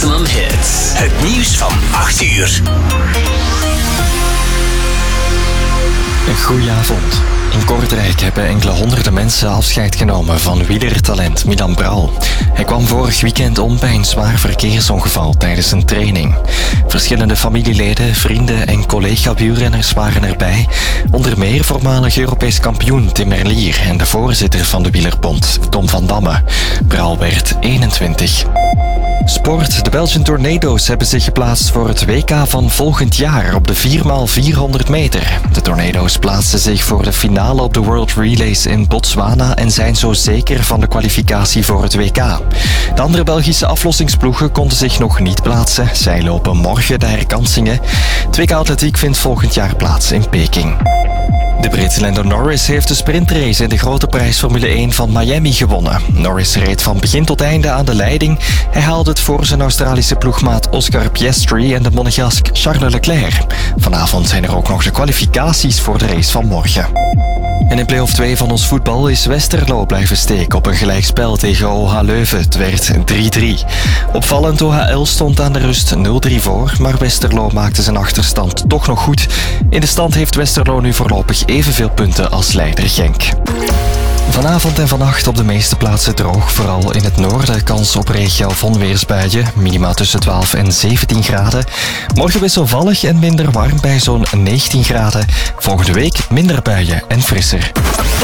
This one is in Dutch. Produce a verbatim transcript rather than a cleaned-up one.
Maximum Hits. Het nieuws van acht uur. Een goeie avond. In Kortrijk hebben enkele honderden mensen afscheid genomen van wielertalent Milan Bral. Hij kwam vorig weekend om bij een zwaar verkeersongeval tijdens een training. Verschillende familieleden, vrienden en collega-wielrenners waren erbij. Onder meer voormalig Europees kampioen Tim Merlier en de voorzitter van de Wielerbond, Tom van Damme. Bral werd eenentwintig. Sport. De Belgian Tornado's hebben zich geplaatst voor het W K van volgend jaar op de vier bij vierhonderd meter. De Tornado's plaatsten zich voor de finale op de World Relays in Botswana en zijn zo zeker van de kwalificatie voor het W K. De andere Belgische aflossingsploegen konden zich nog niet plaatsen. Zij lopen morgen de herkansingen. Het W K Atletiek vindt volgend jaar plaats in Peking. De Britse Lando Norris heeft de sprintrace in de grote prijs Formule één van Miami gewonnen. Norris reed van begin tot einde aan de leiding. Hij haalde het voor zijn Australische ploegmaat Oscar Piastri en de Monegask Charles Leclerc. Vanavond zijn er ook nog de kwalificaties voor de race van morgen. En in play-off twee van ons voetbal is Westerlo blijven steken op een gelijkspel tegen O H Leuven. Het werd drie drie. Opvallend, O H L stond aan de rust nul drie voor, maar Westerlo maakte zijn achterstand toch nog goed. In de stand heeft Westerlo nu voorlopig evenveel punten als leider Genk. Vanavond en vannacht op de meeste plaatsen droog, vooral in het noorden kans op regen of onweersbuien, minima tussen twaalf en zeventien graden. Morgen wisselvallig en minder warm bij zo'n negentien graden. Volgende week minder buien en frisser.